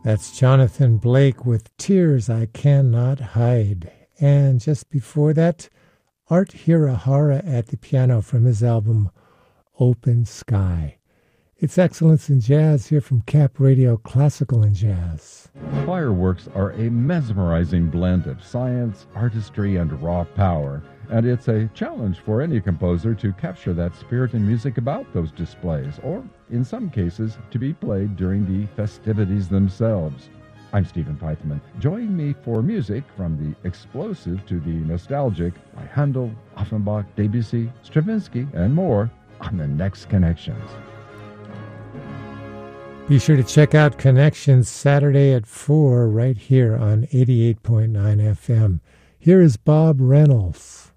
That's Jonathan Blake with Tears I Cannot Hide. And just before that, Art Hirahara at the piano from his album Open Sky. It's Excellence in Jazz here from Cap Radio Classical and Jazz. Fireworks are a mesmerizing blend of science, artistry, and raw power. And it's a challenge for any composer to capture that spirit and music about those displays, or, in some cases, to be played during the festivities themselves. I'm Stephen Peithman. Join me for music from the explosive to the nostalgic by Handel, Offenbach, Debussy, Stravinsky, and more on the next Connections. Be sure to check out Connections Saturday at 4 right here on 88.9 FM. Here is Bob Reynolds.